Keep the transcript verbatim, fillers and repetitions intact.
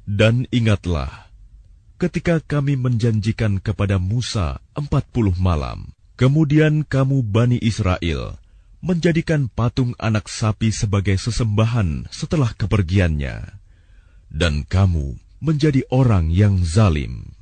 Dan ingatlah, ketika kami menjanjikan kepada Musa empat puluh malam, kemudian kamu Bani Israel menjadikan patung anak sapi sebagai sesembahan setelah kepergiannya, dan kamu menjadi orang yang zalim.